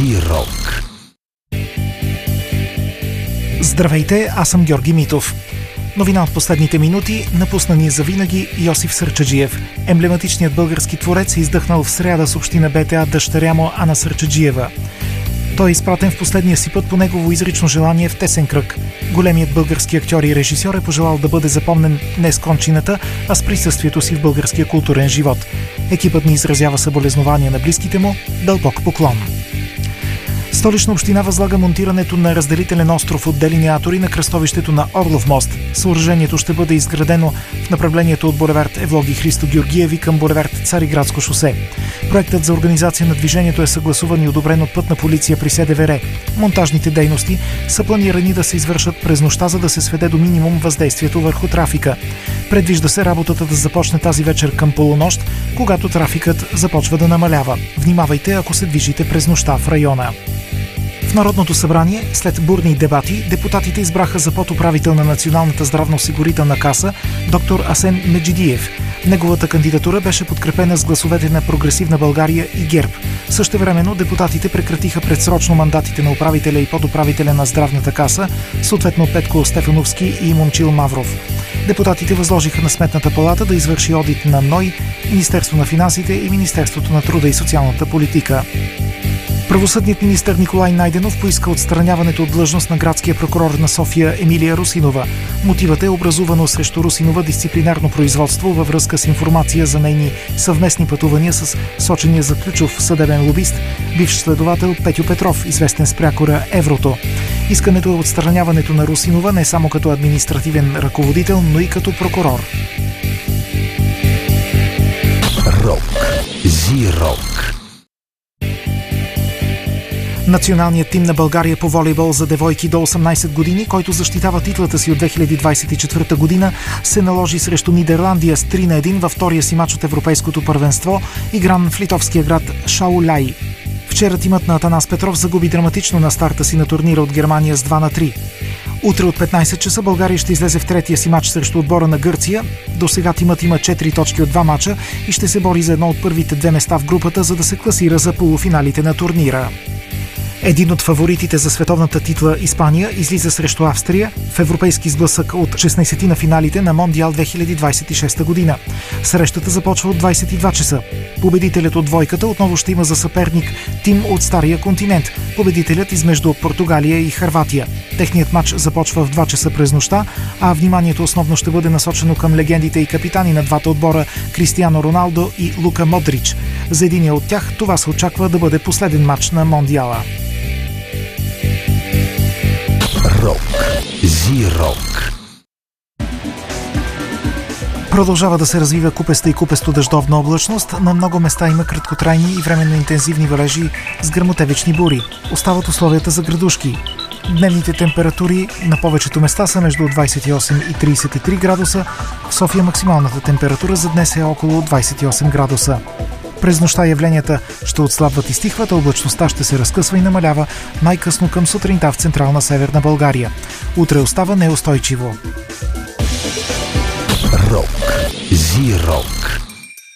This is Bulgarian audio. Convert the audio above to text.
Зи-рок. Здравейте, аз съм Георги Митов. Новина от последните минути: напусна ни завинаги Йосиф Сърчаджиев. Емблематичният български творец е издъхнал в сряда, съобщи на БТА дъщеря му Ана Сърчаджиева. Той е изпратен в последния си път по негово изрично желание в тесен кръг. Големият български актьор и режисьор е пожелал да бъде запомнен не с кончината, а с присъствието си в българския културен живот. Екипът ни изразява съболезнования на близките му, дълбок поклон. Столична община възлага монтирането на разделителен остров от делиниатори на кръстовището на Орлов мост. Съоръжението ще бъде изградено в направлението от булевард Евлоги Христо Георгиеви към булевард Цариградско шосе. Проектът за организация на движението е съгласуван и одобрен от Пътна полиция при СДВР. Монтажните дейности са планирани да се извършат през нощта, за да се сведе до минимум въздействието върху трафика. Предвижда се работата да започне тази вечер към полунощ, когато трафикът започва да намалява. Внимавайте, ако се движите през нощта в района. В Народното събрание, след бурни дебати, депутатите избраха за подуправител на Националната здравноосигурителна каса доктор Асен Меджидиев. Неговата кандидатура беше подкрепена с гласовете на Прогресивна България и ГЕРБ. Същевременно депутатите прекратиха предсрочно мандатите на управителя и подуправителя на здравната каса, съответно Петко Стефановски и Момчил Мавров. Депутатите възложиха на Сметната палата да извърши одит на НОИ, Министерство на финансите и Министерството на труда и социалната политика. Правосъдният министър Николай Найденов поиска отстраняването от длъжност на градския прокурор на София Емилия Русинова. Мотивът е образувано срещу Русинова дисциплинарно производство във връзка с информация за нейни съвместни пътувания с сочения за ключов съдебен лобист, бивш следовател Петю Петров, известен с прякора Еврото. Искането е отстраняването на Русинова не само като административен ръководител, но и като прокурор. Рок. Зи-рок. Националният тим на България по волейбол за девойки до 18 години, който защитава титлата си от 2024 година, се наложи срещу Нидерландия с 3-1 във втория си мач от Европейското първенство, игран в литовския град Шауляй. Вчера тимът на Атанас Петров загуби драматично на старта си на турнира от Германия с 2-3. Утре от 15 часа България ще излезе в третия си мач срещу отбора на Гърция. До сега тимът има 4 точки от 2 мача и ще се бори за едно от първите 2 места в групата, за да се класира за полуфиналите на турнира. Един от фаворитите за световната титла Испания излиза срещу Австрия в европейски сблъсък от 16 на финалите на Мондиал 2026 година. Срещата започва от 22 часа. Победителят от двойката отново ще има за съперник тим от Стария континент. Победителят измежду Португалия и Хърватия. Техният матч започва в 2 часа през нощта, а вниманието основно ще бъде насочено към легендите и капитани на двата отбора Кристиано Роналдо и Лука Модрич. За единия от тях това се очаква да бъде последен матч на Мондиала. Рок. Зи-рок. Продължава да се развива купеста и купесто-дъждовна облачност. На много места има краткотрайни и временно интензивни валежи с гръмотевични бури. Остават условията за градушки. Дневните температури на повечето места са между 28 и 33 градуса. В София максималната температура за днес е около 28 градуса. През нощта явленията ще отслабват и стихват, а облачността ще се разкъсва и намалява най-късно към сутринта в Централна Северна България. Утре остава неустойчиво. Рок. Зи-рок.